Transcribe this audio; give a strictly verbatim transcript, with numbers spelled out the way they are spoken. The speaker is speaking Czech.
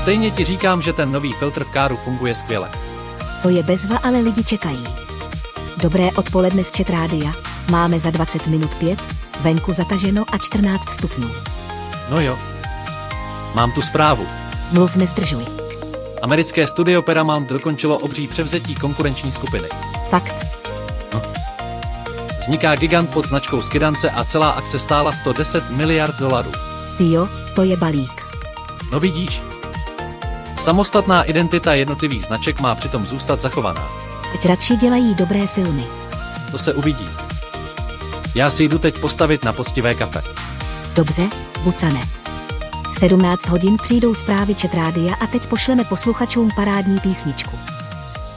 stejně ti říkám, že ten nový filtr v káru funguje skvěle. To je bezva, ale lidi čekají. Dobré odpoledne z Chat Rádia. Máme za dvacet minut pět, venku zataženo a čtrnáct stupňů. No jo. Mám tu zprávu. Mluv, nezdržuj. Americké studio Paramount dokončilo obří převzetí konkurenční skupiny. Fakt. No. Vzniká gigant pod značkou Skydance a celá akce stála sto deset miliard dolarů. Tyjo, to je balík. No vidíš? Samostatná identita jednotlivých značek má přitom zůstat zachovaná. Ať radši dělají dobré filmy. To se uvidí. Já si jdu teď postavit na postivé kafe. Dobře, bucane. sedmnáct hodin přijdou zprávy Chat Rádia a teď pošleme posluchačům parádní písničku.